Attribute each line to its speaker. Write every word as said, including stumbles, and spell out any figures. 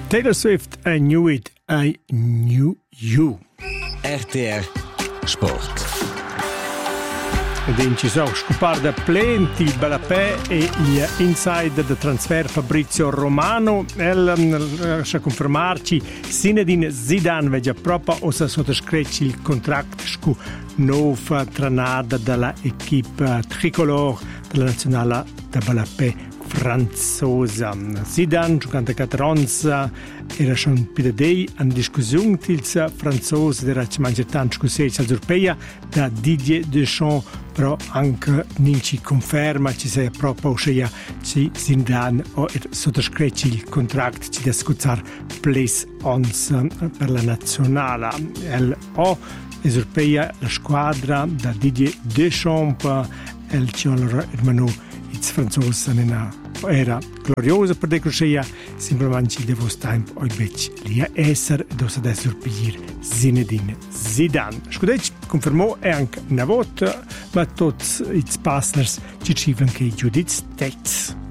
Speaker 1: Taylor Swift, I Knew It, I Knew You.
Speaker 2: R T R Sport.
Speaker 1: Ed in ci sono scoparda plenty il Balapè e gli insider del transfer Fabrizio Romano. El sa confermarci Zinedine Zidane veggia proprio o sa sottoscritti il contratto scu nuova tranada dalla equipe tricolore della nazionale da Balapè franzosa. Zidane, cinquantaquattro anni, era schon per dei in discussione il francese era ci mangia tanto scusi all'Europea da Didier Deschamps, però anche non ci conferma ci sia proprio sia ci Zidane o sottoscritti il contratto ci da scuzzare place ons per la nazionale. El o Europea la squadra da Didier Deschamps el ci hermano il francese nella era gloriosa per decrocia, semplicemente ci devo tempo oi bec lì a essere e dosa adesso per Zinedine Zidane. Scudeci confermò e anche una volta, ma tutti i partners ci scrivono che i giudizi stessi.